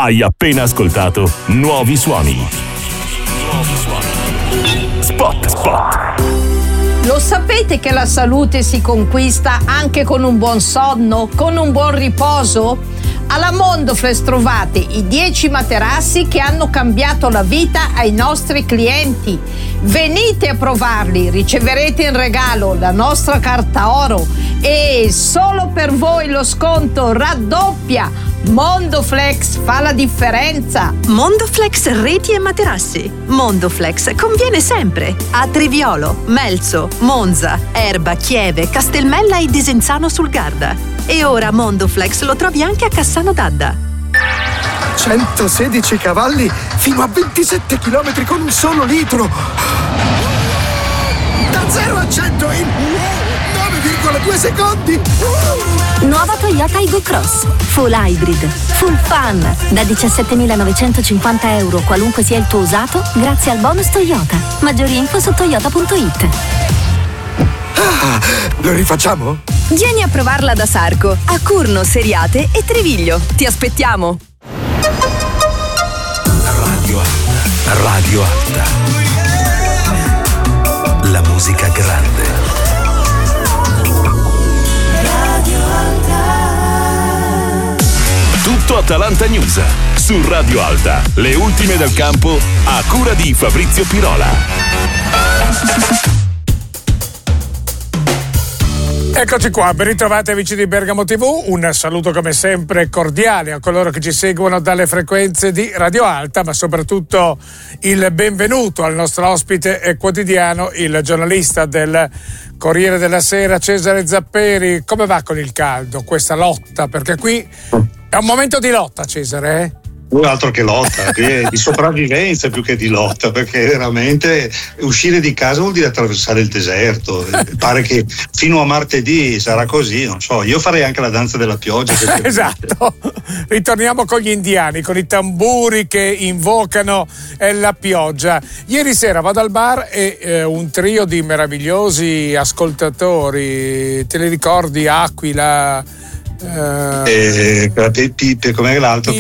Hai appena ascoltato Nuovi Suoni. Spot. Lo sapete che la salute si conquista anche con un buon sonno, con un buon riposo? Alla Mondoflex trovate i 10 materassi che hanno cambiato la vita ai nostri clienti. Venite a provarli, riceverete in regalo la nostra carta oro e solo per voi lo sconto raddoppia. Mondoflex fa la differenza. Mondoflex reti e materassi. Mondoflex conviene sempre a Triviolo, Melzo, Monza, Erba, Chieve, Castelmella e Desenzano sul Garda. E ora Mondoflex lo trovi anche a Cassano d'Adda. 116 cavalli fino a 27 km con un solo litro. Da 0 a 100 in 9,2 secondi. Nuova Toyota Aygo Cross Full Hybrid, Full Fun, da 17.950 euro qualunque sia il tuo usato, grazie al bonus Toyota. Maggiori info su toyota.it. Lo rifacciamo? Vieni a provarla da Sarco, a Curno, Seriate e Treviglio. Ti aspettiamo. Radio Alta. La musica grande. Tutto Atalanta News su Radio Alta. Le ultime del campo a cura di Fabrizio Pirola. Eccoci qua, ben ritrovati amici di Bergamo TV, un saluto come sempre cordiale a coloro che ci seguono dalle frequenze di Radio Alta, ma soprattutto il benvenuto al nostro ospite quotidiano, il giornalista del Corriere della Sera Cesare Zapperi. Come va con il caldo, questa lotta? Perché qui è un momento di lotta, Cesare, eh? Altro che lotta, di sopravvivenza più che di lotta, perché veramente uscire di casa vuol dire attraversare il deserto. Pare che fino a martedì sarà così, non so, io farei anche la danza della pioggia. Esatto, ritorniamo con gli indiani, con i tamburi che invocano la pioggia. Ieri sera vado al bar e un trio di meravigliosi ascoltatori, te li ricordi? Aquila, com'è l'altro?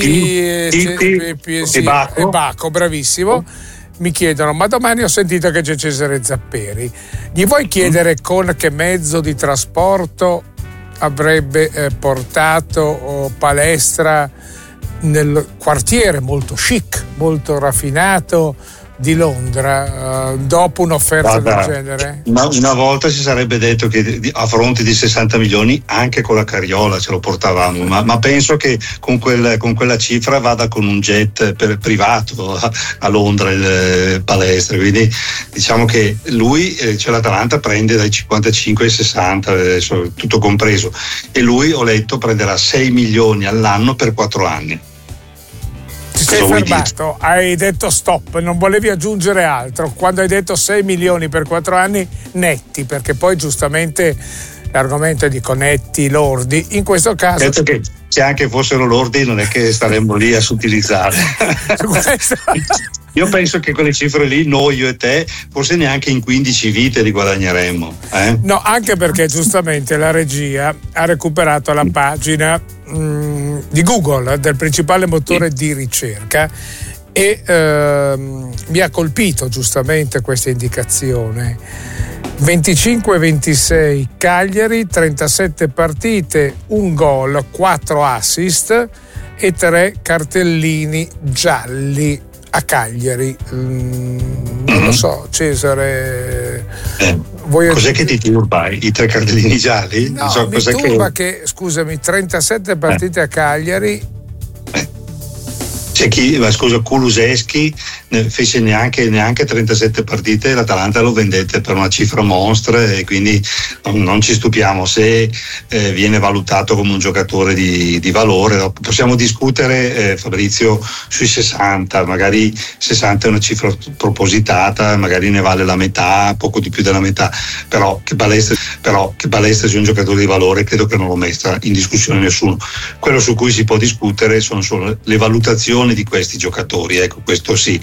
E Bacco, bravissimo. Mi chiedono: ma domani ho sentito che c'è Cesare Zapperi, gli vuoi chiedere con che mezzo di trasporto avrebbe portato palestra nel quartiere molto chic, molto raffinato di Londra, dopo un'offerta del genere? Una volta si sarebbe detto che a fronte di 60 milioni anche con la carriola ce lo portavamo, ma penso che con quella cifra vada con un jet privato a Londra il palestra, quindi diciamo che lui, cioè l'Atalanta prende dai 55 ai 60 adesso, tutto compreso, e lui, ho letto, prenderà 6 milioni all'anno per 4 anni. Ti sei fermato, hai detto stop, non volevi aggiungere altro quando hai detto 6 milioni per 4 anni netti, perché poi giustamente l'argomento è di netti, lordi, in questo caso. Certo che se anche fossero lordi non è che staremmo lì a suttilizzare. Io penso che quelle cifre lì, noi, io e te, forse neanche in 15 vite li guadagneremmo. No, anche perché giustamente la regia ha recuperato la pagina di Google, del principale motore di ricerca, e mi ha colpito giustamente questa indicazione. 25-26 Cagliari, 37 partite, 1 gol, 4 assist e 3 cartellini gialli a Cagliari. Non lo so, Cesare, cos'è che ti turba? I 3 cartellini gialli? No, non so, mi turba che, scusami, 37 partite a Cagliari. C'è chi, Kulusevski fece neanche 37 partite e l'Atalanta lo vendette per una cifra monstra, e quindi non ci stupiamo se viene valutato come un giocatore di valore. Possiamo discutere, Fabrizio, sui 60, magari 60 è una cifra propositata, magari ne vale la metà, poco di più della metà, però che Balestra sia un giocatore di valore credo che non lo metta in discussione nessuno. Quello su cui si può discutere sono solo le valutazioni di questi giocatori, ecco, questo sì.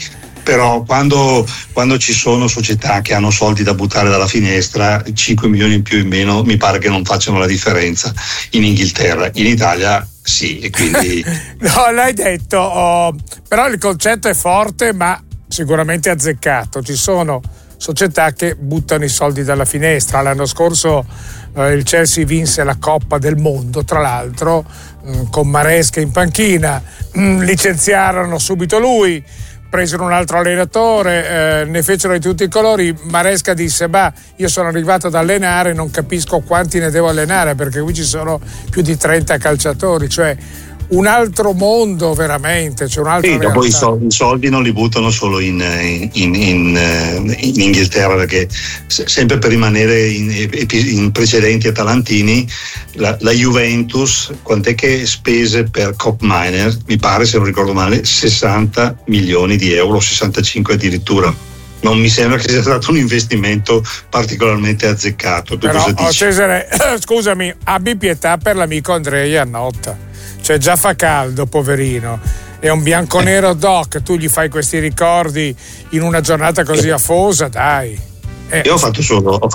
però quando ci sono società che hanno soldi da buttare dalla finestra, 5 milioni in più in meno mi pare che non facciano la differenza in Inghilterra. In Italia sì, e quindi no, l'hai detto, però il concetto è forte ma sicuramente azzeccato. Ci sono società che buttano i soldi dalla finestra. L'anno scorso il Chelsea vinse la Coppa del Mondo, tra l'altro con Maresca in panchina, licenziarono subito lui, presero un altro allenatore, ne fecero di tutti i colori. Maresca disse: io sono arrivato ad allenare, non capisco quanti ne devo allenare, perché qui ci sono più di 30 calciatori, cioè un altro mondo veramente, c'è un'altra realtà. Dopo i soldi non li buttano solo in Inghilterra, perché sempre per rimanere in precedenti atalantini, la Juventus quant'è che spese per Koopmeiners? Mi pare, se non ricordo male, 60 milioni di euro, 65 addirittura. Non mi sembra che sia stato un investimento particolarmente azzeccato. Però, Cesare, scusami, abbi pietà per l'amico Andrea Iannotta. Cioè, già fa caldo, poverino, è un bianconero doc, tu gli fai questi ricordi in una giornata così afosa, dai. Io ho fatto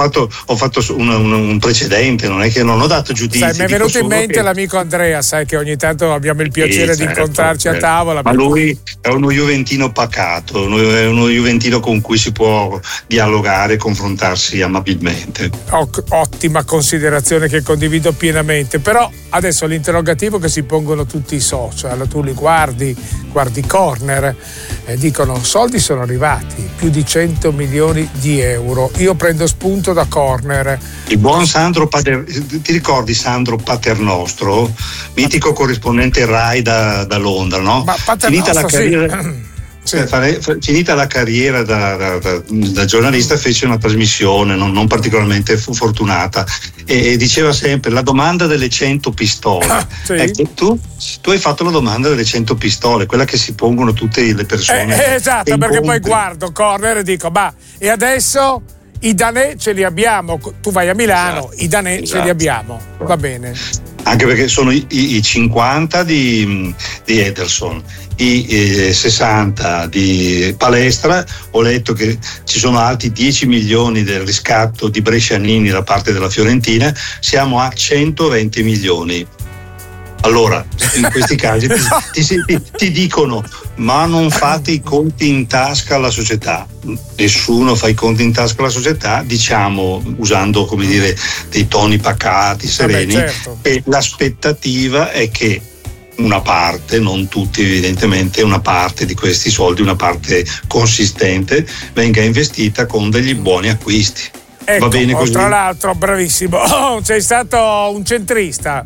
un precedente, non è che non ho dato giudizi. Sai, mi è venuto in mente l'amico Andrea, sai che ogni tanto abbiamo il piacere di incontrarci a tavola. Ma lui è uno juventino pacato, è uno juventino con cui si può dialogare e confrontarsi amabilmente. Ottima considerazione che condivido pienamente, però adesso l'interrogativo che si pongono tutti i social, tu li guardi Corner e dicono: soldi sono arrivati, più di 100 milioni di euro. Io prendo spunto da Corner. Il buon Sandro ti ricordi Sandro Paternostro, mitico corrispondente Rai da Londra, no? Ma finita la carriera, sì. Finita la carriera da giornalista, fece una trasmissione non particolarmente fortunata e diceva sempre la domanda delle 100 pistole. Sì. Tu hai fatto la domanda delle 100 pistole, quella che si pongono tutte le persone. Esatto, perché poi guardo Corner e dico: e adesso i danè ce li abbiamo, tu vai a Milano, esatto, i danè ce li abbiamo, va bene. Anche perché sono i 50 di Ederson, i 60 di Palestra. Ho letto che ci sono altri 10 milioni del riscatto di Brescianini da parte della Fiorentina, siamo a 120 milioni. Allora, in questi casi ti dicono: ma non fate i conti in tasca alla società. Nessuno fa i conti in tasca alla società, diciamo, usando, come dire, dei toni pacati, sereni. Certo. E l'aspettativa è che una parte, non tutti evidentemente, una parte di questi soldi, una parte consistente, venga investita con degli buoni acquisti. Ecco, va bene così? Tra l'altro, bravissimo, sei stato un centrista.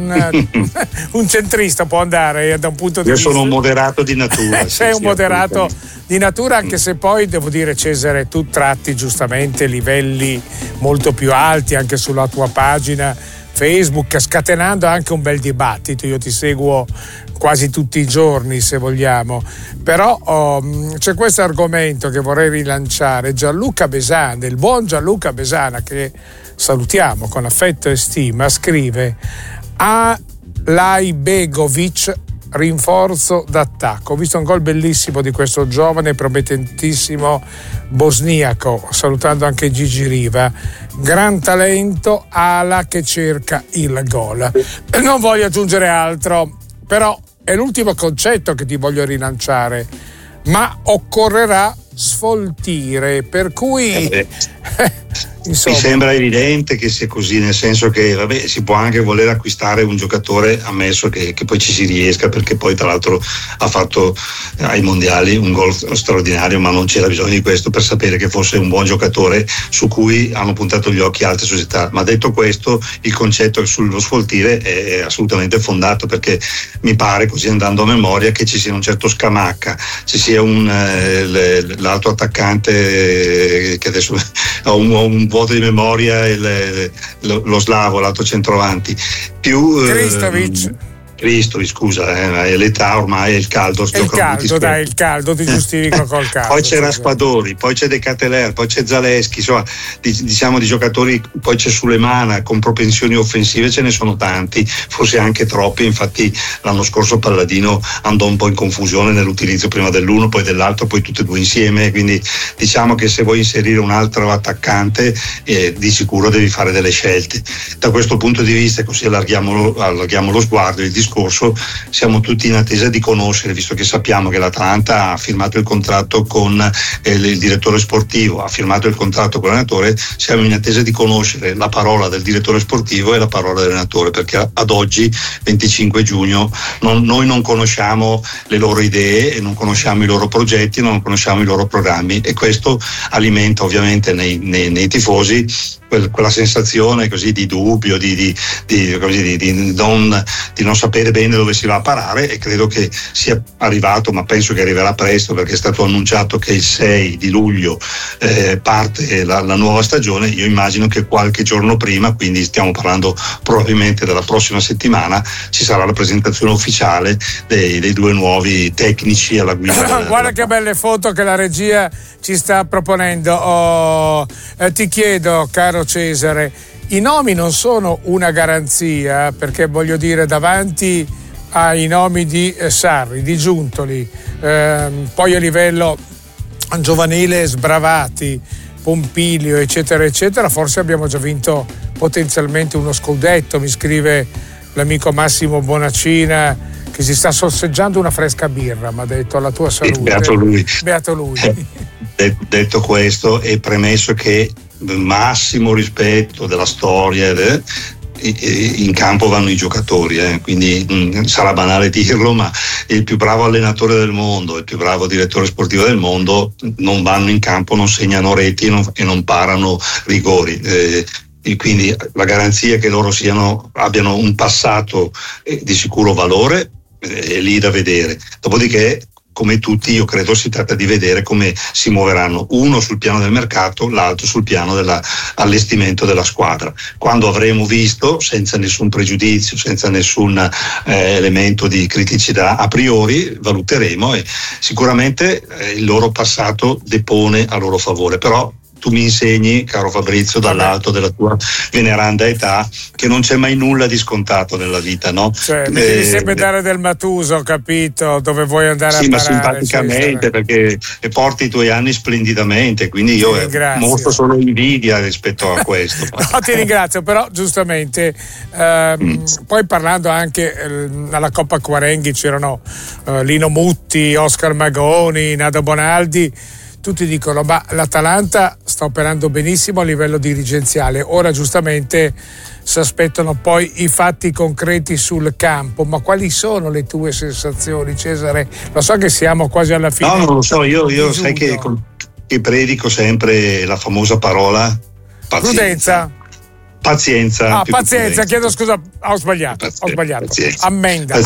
Un centrista può andare da un punto di vista. Io sono un moderato di natura. Sei un moderato di natura, anche se poi devo dire, Cesare, tu tratti giustamente livelli molto più alti anche sulla tua pagina Facebook, scatenando anche un bel dibattito. Io ti seguo quasi tutti i giorni, se vogliamo, però c'è questo argomento che vorrei rilanciare. Gianluca Besana, il buon Gianluca Besana, che salutiamo con affetto e stima, scrive: Alay Begovic, rinforzo d'attacco. Ho visto un gol bellissimo di questo giovane promettentissimo bosniaco, salutando anche Gigi Riva, gran talento, ala che cerca il gol. Non voglio aggiungere altro, però è l'ultimo concetto che ti voglio rilanciare, ma occorrerà sfoltire, per cui insomma. Mi sembra evidente che sia così, nel senso che si può anche voler acquistare un giocatore, ammesso che poi ci si riesca, perché poi tra l'altro ha fatto ai mondiali un gol straordinario, ma non c'era bisogno di questo per sapere che fosse un buon giocatore su cui hanno puntato gli occhi altre società. Ma detto questo, il concetto sullo sfoltire è assolutamente fondato, perché mi pare, così andando a memoria, che ci sia un certo Scamacca, ci sia l'altro attaccante che adesso ho un vuoto di memoria, lo slavo, l'altro centroavanti, più Kristovic. Cristoli, scusa, è l'età ormai, è il caldo. Il caldo, ti giustifico col caldo. Poi c'è Raspadori, poi c'è De Cateler, poi c'è Zaleschi, insomma, diciamo di giocatori, poi c'è Sulemana con propensioni offensive, ce ne sono tanti, forse anche troppi, infatti l'anno scorso Palladino andò un po' in confusione nell'utilizzo prima dell'uno, poi dell'altro, poi tutti e due insieme, quindi diciamo che se vuoi inserire un altro attaccante di sicuro devi fare delle scelte. Da questo punto di vista, così allarghiamo lo sguardo, il discorso, siamo tutti in attesa di conoscere, visto che sappiamo che l'Atalanta ha firmato il contratto con il direttore sportivo, ha firmato il contratto con l'allenatore, siamo in attesa di conoscere la parola del direttore sportivo e la parola dell'allenatore, perché ad oggi 25 giugno noi non conosciamo le loro idee e non conosciamo i loro progetti, non conosciamo i loro programmi, e questo alimenta ovviamente nei tifosi quella sensazione così di dubbio, di non sapere bene dove si va a parare, e credo che sia arrivato, ma penso che arriverà presto, perché è stato annunciato che il 6 di luglio parte la nuova stagione. Io immagino che qualche giorno prima, quindi stiamo parlando probabilmente della prossima settimana, ci sarà la presentazione ufficiale dei due nuovi tecnici alla guida. Guarda che belle foto che la regia ci sta proponendo. Ti chiedo, caro Cesare, i nomi non sono una garanzia, perché voglio dire, davanti ai nomi di Sarri, di Giuntoli, poi a livello giovanile Sbravati, Pompilio, eccetera eccetera, forse abbiamo già vinto potenzialmente uno scudetto. Mi scrive l'amico Massimo Bonacina, che si sta sorseggiando una fresca birra, mi ha detto, alla tua salute. Beato lui. Detto questo, e premesso che massimo rispetto della storia, in campo vanno i giocatori, quindi sarà banale dirlo, ma il più bravo allenatore del mondo, il più bravo direttore sportivo del mondo non vanno in campo, non segnano reti e non parano rigori. E quindi la garanzia che loro abbiano un passato di sicuro valore è lì da vedere. Dopodiché, come tutti, io credo si tratta di vedere come si muoveranno, uno sul piano del mercato, l'altro sul piano dell'allestimento della squadra. Quando avremo visto, senza nessun pregiudizio, senza nessun elemento di criticità a priori, valuteremo, e sicuramente il loro passato depone a loro favore. Però tu mi insegni, caro Fabrizio, dall'alto della tua veneranda età, che non c'è mai nulla di scontato nella vita, no? Cioè, mi devi sempre dare del matuso, capito? Dove vuoi andare a parare. Sì, ma simpaticamente, perché porti i tuoi anni splendidamente, quindi io mostro solo invidia rispetto a questo. No, ti ringrazio, però giustamente poi parlando anche alla Coppa Quarenghi c'erano Lino Mutti, Oscar Magoni, Nado Bonaldi. Tutti dicono, ma l'Atalanta sta operando benissimo a livello dirigenziale, ora giustamente si aspettano poi i fatti concreti sul campo. Ma quali sono le tue sensazioni, Cesare? Lo so che siamo quasi alla fine. No, non lo so, io sai che predico sempre la famosa parola pazienza. Pazienza. Pazienza, chiedo scusa, ho sbagliato. Pazienza. Ammenda.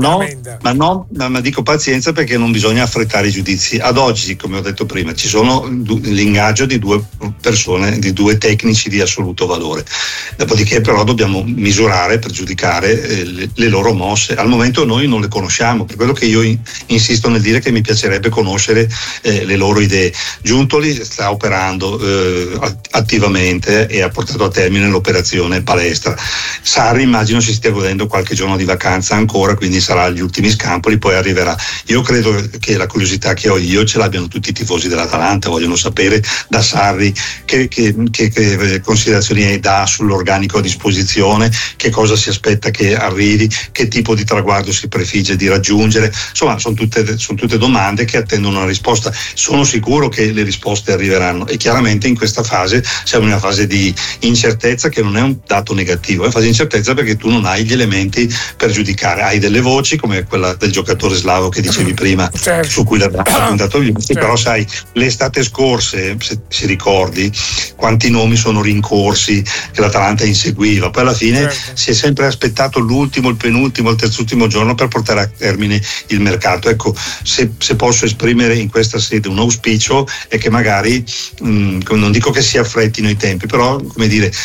Ma dico pazienza perché non bisogna affrettare i giudizi. Ad oggi, come ho detto prima, ci sono l'ingaggio di due persone, di due tecnici di assoluto valore. Dopodiché però dobbiamo misurare per giudicare le loro mosse. Al momento noi non le conosciamo, per quello che io insisto nel dire che mi piacerebbe conoscere le loro idee. Giuntoli sta operando attivamente e ha portato a termine l'operazione palestra. Sarri immagino si stia godendo qualche giorno di vacanza ancora, quindi sarà agli ultimi scampoli, poi arriverà. Io credo che la curiosità che ho io ce l'abbiano tutti i tifosi dell'Atalanta, vogliono sapere da Sarri che considerazioni dà sull'organico a disposizione, che cosa si aspetta che arrivi, che tipo di traguardo si prefigge di raggiungere. Insomma, sono tutte domande che attendono una risposta. Sono sicuro che le risposte arriveranno, e chiaramente in questa fase siamo in una fase di incertezza, che non è un dato negativo, è fase di incertezza perché tu non hai gli elementi per giudicare. Hai delle voci come quella del giocatore slavo che dicevi prima, certo, su cui l'abbiamo puntato via, certo. Però sai, l'estate scorse, se ricordi, quanti nomi sono rincorsi che l'Atalanta inseguiva, poi alla fine certo, si è sempre aspettato l'ultimo, il penultimo, il terzultimo giorno per portare a termine il mercato. Ecco, se posso esprimere in questa sede un auspicio è che magari non dico che si affrettino i tempi, però come dire, si comincia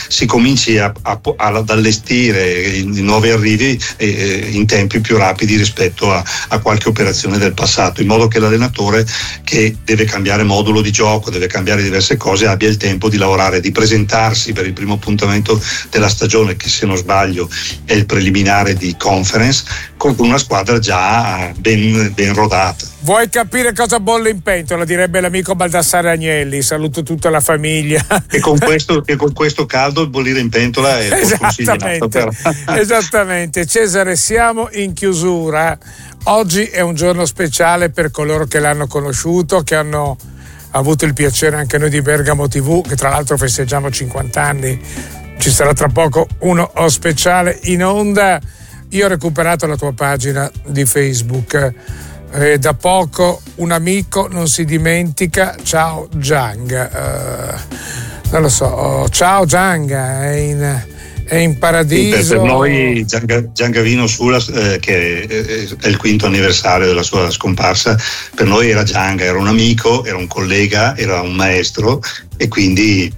cominci ad allestire i nuovi arrivi in tempi più rapidi rispetto a qualche operazione del passato, in modo che l'allenatore, che deve cambiare modulo di gioco, deve cambiare diverse cose, abbia il tempo di lavorare, di presentarsi per il primo appuntamento della stagione, che se non sbaglio è il preliminare di Conference, con una squadra già ben rodata. Vuoi capire cosa bolle in pentola, direbbe l'amico Baldassare Agnelli. Saluto tutta la famiglia. E con questo caldo il bollire in pentola è esattamente, esattamente. Cesare, siamo in chiusura. Oggi è un giorno speciale per coloro che l'hanno conosciuto, che hanno avuto il piacere anche noi di Bergamo TV, che tra l'altro festeggiamo 50 anni. Ci sarà tra poco uno speciale in onda. Io ho recuperato la tua pagina di Facebook. Da poco un amico non si dimentica. Ciao Gianga, non lo so, ciao Gianga, è in paradiso. Sì, per noi Giangavino Sula, che è il 5° anniversario della sua scomparsa, per noi era Gianga, era un amico, era un collega, era un maestro, e quindi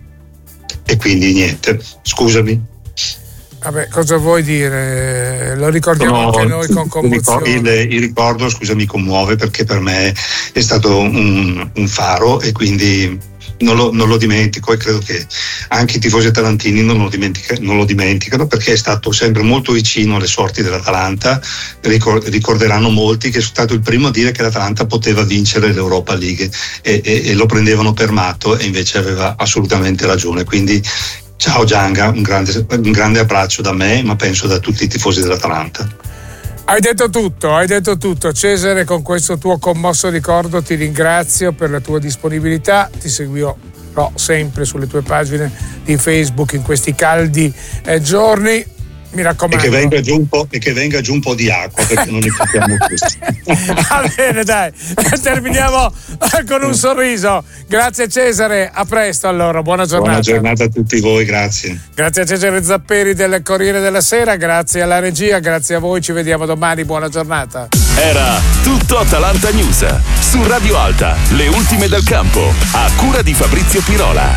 niente, scusami. Vabbè, cosa vuoi dire? Lo ricordiamo anche noi con commozione. Il ricordo, scusa, mi commuove, perché per me è stato un faro, e quindi non lo dimentico, e credo che anche i tifosi atalantini non lo dimenticano, perché è stato sempre molto vicino alle sorti dell'Atalanta. Ricorderanno molti che è stato il primo a dire che l'Atalanta poteva vincere l'Europa League, e lo prendevano per matto, e invece aveva assolutamente ragione. Quindi ciao Gianga, un grande abbraccio da me, ma penso da tutti i tifosi dell'Atalanta. Hai detto tutto. Cesare, con questo tuo commosso ricordo ti ringrazio per la tua disponibilità. Ti seguirò sempre sulle tue pagine di Facebook in questi caldi giorni. Mi raccomando. E che venga giù un po' di acqua, perché non ne capiamo più. Va bene, dai, terminiamo con un sorriso. Grazie Cesare, a presto allora, buona giornata. Buona giornata a tutti voi, grazie. Grazie a Cesare Zapperi del Corriere della Sera, grazie alla regia, grazie a voi, ci vediamo domani, buona giornata. Era tutto Atalanta News su Radio Alta, le ultime del campo, a cura di Fabrizio Pirola.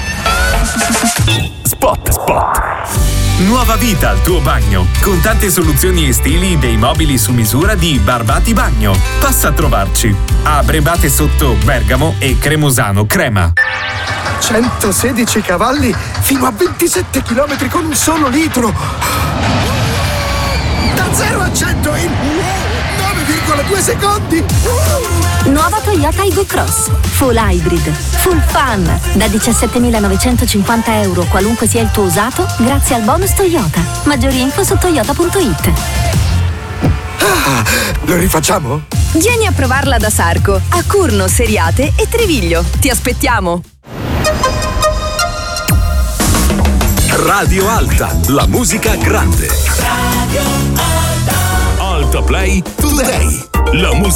Spot. Nuova vita al tuo bagno, con tante soluzioni e stili dei mobili su misura di Barbati Bagno. Passa a trovarci a Brebate Sotto Bergamo e Cremosano Crema. 116 cavalli fino a 27 km con un solo litro. Da 0 a 100 in 9,2 secondi. Nuova Toyota Aygo Cross, full hybrid, full fun, da 17.950 euro qualunque sia il tuo usato, grazie al bonus Toyota. Maggiori info su toyota.it. Lo rifacciamo? Vieni a provarla da Sarco, a Curno, Seriate e Treviglio. Ti aspettiamo. Radio Alta, la musica grande. Radio Alta. Alta Play Today. La musica